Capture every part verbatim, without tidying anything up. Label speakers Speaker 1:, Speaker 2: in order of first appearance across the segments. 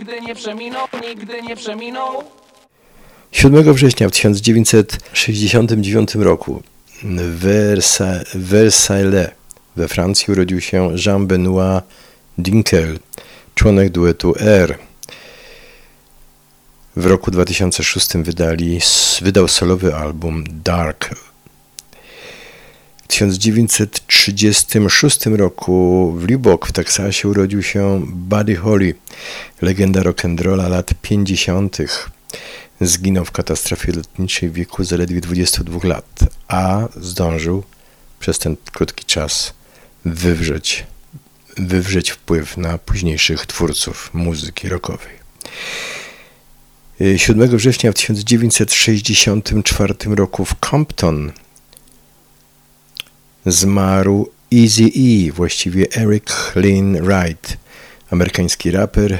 Speaker 1: Nigdy nie przeminął, nigdy nie przeminął.
Speaker 2: siódmego września w tysiąc dziewięćset sześćdziesiątym dziewiątym roku w Versa- Versailles we Francji urodził się Jean-Benoît Dinkel, członek duetu R. W roku dwa tysiące szóstym wydali, wydał solowy album Dark. W tysiąc dziewięćset trzydziestym szóstym roku w Lubbock w Teksasie urodził się Buddy Holly, legenda rock'n'rolla lat pięćdziesiątych. Zginął w katastrofie lotniczej w wieku zaledwie dwudziestu dwóch lat, a zdążył przez ten krótki czas wywrzeć, wywrzeć wpływ na późniejszych twórców muzyki rockowej. siódmego września w tysiąc dziewięćset sześćdziesiątym czwartym roku w Compton zmarł Eazy-E, właściwie Eric Lynn Wright, amerykański raper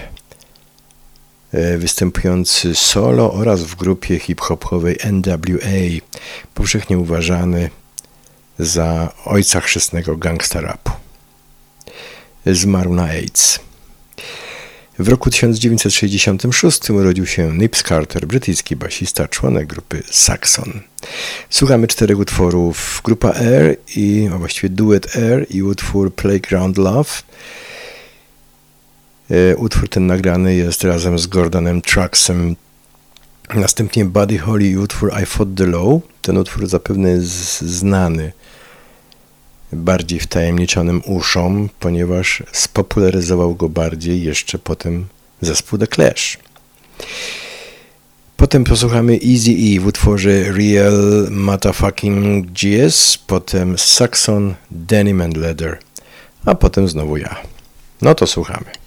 Speaker 2: występujący solo oraz w grupie hip-hopowej N W A, powszechnie uważany za ojca chrzestnego gangsta rapu. Zmarł na AIDS. W roku tysiąc dziewięćset sześćdziesiątym szóstym urodził się Nibs Carter, brytyjski basista, członek grupy Saxon. Słuchamy czterech utworów: grupa R, i, a właściwie duet R i utwór Playground Love. Utwór ten nagrany jest razem z Gordonem Trucksem. Następnie Buddy Holly i utwór I Fought the Law. Ten utwór zapewne jest znany bardziej wtajemniczonym uszom, ponieważ spopularyzował go bardziej jeszcze potem zespół The Clash. Potem posłuchamy Eazy-E w utworze Real Motherfucking G S, potem Saxon, Denim and Leather, a potem znowu ja. No to słuchamy.